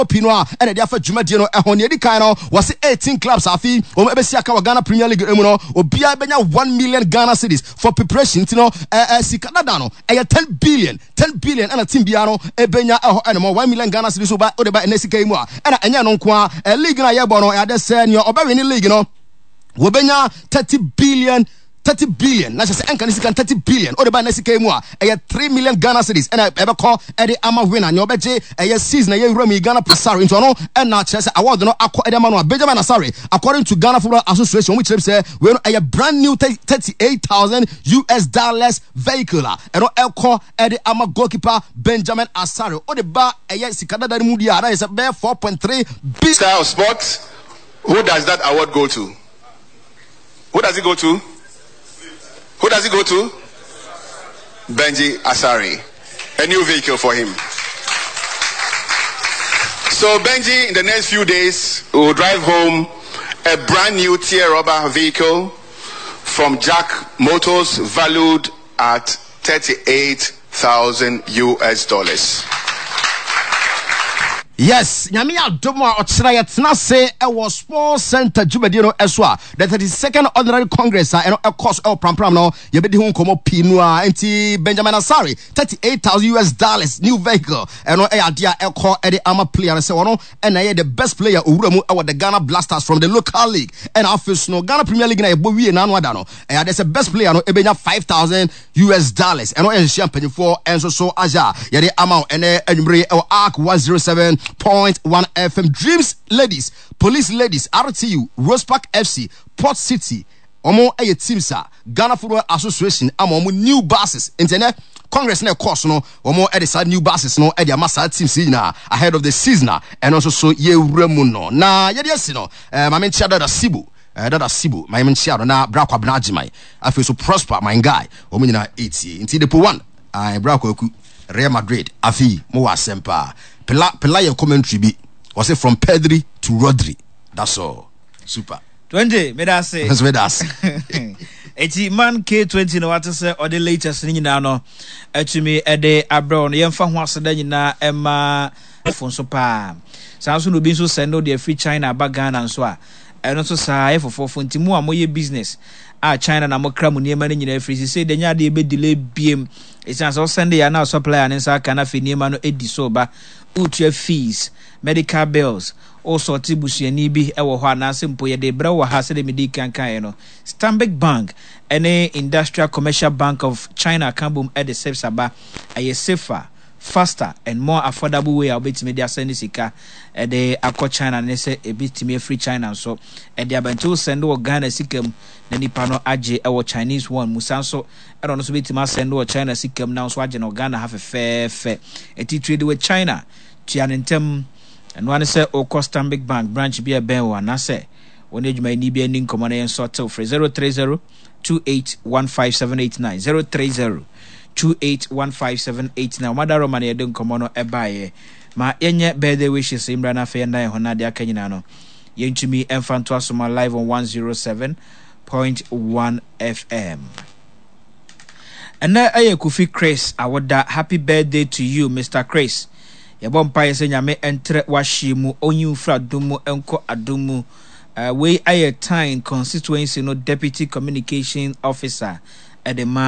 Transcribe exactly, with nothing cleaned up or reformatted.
Pinwa and the Afa Jumadino Ehoni Kaino was eighteen clubs afi o Ebesiaka Ghana Premier League emuno obia benya one million Ghana cedis for preparation you know eh sikadadano eh ten billion ten billion and a team biano ebenya eho enemo one million Ghana cedis oba odeba enesika emu a na enya no nko a league na yebo no ya de say no oba win league no wobenya thirty billion thirty billion na say enka nisika thirty billion o de ba nasika emu a e three million Ghana cedis and e be call e de ama winner nyo beje e season e wura mi Ghana Asare into no and na kire say award no akọ e de ma no Benjamin Asare according to Ghana Football Association we kire say we no e brand new thirty-eight thousand U S dollars vehicle e no e call e de ama goalkeeper Benjamin Asare o de ba e sika da mu dia na say be four point three billion. Star of Sports, who does that award go to? Who does it go to? Who does it go to? Benji Asare. A new vehicle for him. So Benji, in the next few days, will drive home a brand new tier rubber vehicle from Jack Motors valued at thirty-eight thousand U S dollars. Yes, nyame adomo a ochira yetna se e was Sports Center Jubedino eswa the thirty-second ordinary congress a e course e prampram no ye bedi hu nkomo pinu a enti Benjamin Asare thirty-eight thousand U S dollars new vehicle e no e ade a e call e de ama player se wono e na ye the best player owura mu e the Ghana Blasters from the local league and office no Ghana Premier League na e bo wie na no ada no e ade se best player no e benya five thousand U S dollars e no e champagne for enso so aja ye de ama e na anwumre e arc one oh seven point one F M. Dreams ladies, police ladies, R T U, Rose Park F C, Port City, omo eye teams a Ghana Football Association ama omo new buses internet Congress na course no omo e decide new buses no e dia massa teams na ahead of the season and also so ye wuramu no na ye dey see no eh ma men chia da Sibu eh da Sibu ma men chia na bra kwa bna agimai afi so prosper my guy omo nyina eighty inti the po one ai bra kwa ku Real Madrid afi mo wa sempa Pela Pela your commentary be was it from Pedri to Rodri. That's all. Super. twenty, me da say. That's me da say. Eti man K twenty no what say or the latest ni nyina no. Etumi e de abro no yemfa ho aseda nyina e ma phone so pa. Sanso no bi so send no the free China ba Ghana nso a. Eno so sa e fofofo ntimu a moye business. Ah China na mo kra mu niema ni nyina free say de nya de be delay biem. It's so send ya na supply and nsa kana fe niema no edi so ba. Utre fees, medical bills, also tibusiani bi ewo ho anase mpo ye de bra wo ha se de medi kan kan no. Stanbic Bank, any industrial commercial bank of China Kambum at the Sepsaba, a safer, faster and more affordable way of bit media send sika at the Aqua China and say a bit me free China so at the Abantu send or Ghana sikum nani pano aje our Chinese one musanso I don't know bit ma send or China sikum now swajan or Ghana have a fair fair a tea trade with China Chianentem and one say o Stanbic Bank branch be a ben one I say when you may need be an income and sort of for zero three zero two eight one five seven eight nine zero three zero two eight one five seven eight nine madaro mane don komono ebaye ma yenye birthday wishes imra na fe ndan hona de akanyina no yentumi emfanto asoma live on one oh seven point one F M and na aye Kofi Chris awoda happy birthday to you Mister Chris yebom paye se nyame entre washimu onyu fra dumu enko adumu uh, we aye time constituency no deputy communication officer at the